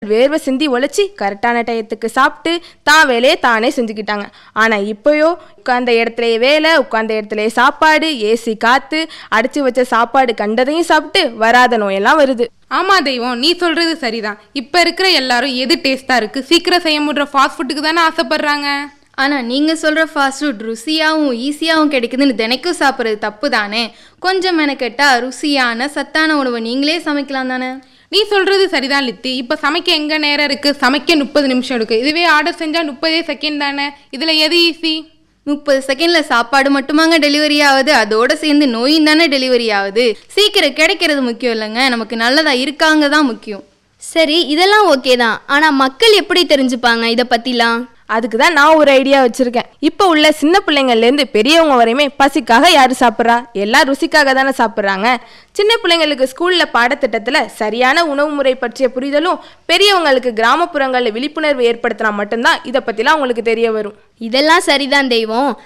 வேர்வை சிந்தி உழைச்சி கரெக்டான டயத்துக்கு சாப்பிட்டு தான் வேலையை தானே செஞ்சுக்கிட்டாங்க. ஆனால் இப்போயோ உட்கார்ந்த இடத்துலையே வேலை, உட்கார்ந்த இடத்துலையே சாப்பாடு, ஏசி காற்று, அடைச்சி வச்ச சாப்பாடு கண்டதையும் சாப்பிட்டு வராத நோயெல்லாம் வருது. ஆமா தெய்வம், நீ சொல்றது சரிதான். இப்ப இருக்கிற எல்லாரும் எது டேஸ்டா இருக்கு, சீக்கிரம் செய்ய முடிற ஃபாஸ்ட் ஃபுட்டுக்கு தானே ஆசைப்படுறாங்க. ஆனால் நீங்கள் சொல்கிற ஃபாஸ்ட் ஃபுட் ருசியாகவும் ஈஸியாகவும் கிடைக்குதுன்னு தினைக்கும் சாப்பிட்றது தப்பு தானே. கொஞ்சம் மெனக்கெட்டா ருசியான சத்தான உணவை நீங்களே சமைக்கலாம் தானே. நீ சொல்றது சரிதான் லித்தி. இப்ப சமைக்க எங்க நேரம் இருக்கு? சமைக்க 30 நிமிஷம் இருக்கு. இதுவே ஆர்டர் செஞ்சா 30 செகண்ட் தானே. இதுல எது ஈஸி? 30 செகண்டில் சாப்பாடு மட்டுமாங்க டெலிவரி ஆகுது, அதோட சேர்ந்து நோயும் தானே டெலிவரி ஆகுது. சீக்கிரம் கிடைக்கிறது முக்கியம் இல்லைங்க, நமக்கு நல்லதா இருக்காங்க தான் முக்கியம். சரி, இதெல்லாம் ஓகே தான். ஆனால் மக்கள் எப்படி தெரிஞ்சுப்பாங்க இதை பற்றிலாம்? அதுக்கு தான் நான் ஒரு ஐடியா வச்சுருக்கேன். இப்போ உள்ள சின்ன பிள்ளைங்கள்லேருந்து பெரியவங்க வரையுமே பசிக்காக யார் சாப்பிட்றா? எல்லாம் ருசிக்காக தானே சாப்பிட்றாங்க. சின்ன பிள்ளைங்களுக்கு ஸ்கூலில் பாடத்திட்டத்தில் சரியான உணவு முறை பற்றிய புரிதலும், பெரியவங்களுக்கு கிராமப்புறங்களில் விழிப்புணர்வு ஏற்படுத்தினா மட்டும்தான் இதை பற்றிலாம் அவங்களுக்கு தெரிய வரும். இதெல்லாம் சரிதான் தெய்வம்.